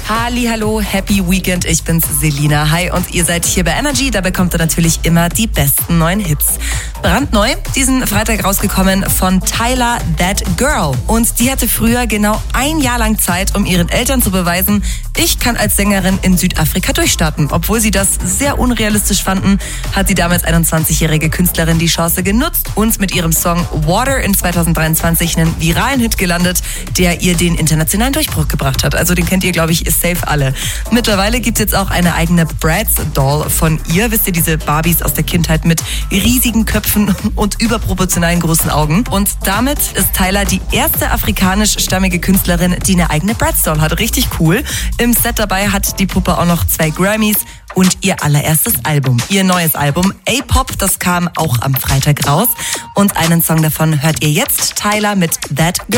Hallihallo, Happy Weekend, ich bin's Selina. Hi, und ihr seid hier bei Energy, da bekommt ihr natürlich immer die besten neuen Hits. Brandneu, diesen Freitag rausgekommen von Tyla, That Girl. Und die hatte früher genau ein Jahr lang Zeit, um ihren Eltern zu beweisen, ich kann als Sängerin in Südafrika durchstarten. Obwohl sie das sehr unrealistisch fanden, hat die damals 21-jährige Künstlerin die Chance genutzt und mit ihrem Song Water in 2023 einen viralen Hit gelandet, der ihr den internationalen Durchbruch gebracht hat. Also den kennt ihr, glaube ich, ist safe alle. Mittlerweile gibt's jetzt auch eine eigene Bratz Doll von ihr. Wisst ihr, diese Barbies aus der Kindheit mit riesigen Köpfen und überproportionalen großen Augen. Und damit ist Tyla die erste afrikanischstammige Künstlerin, die eine eigene Bratz Doll hat. Richtig cool. Im Set dabei hat die Puppe auch noch 2 Grammys und ihr allererstes Album. Ihr neues Album A-Pop, das kam auch am Freitag raus. Und einen Song davon hört ihr jetzt, Tyla mit That Girl.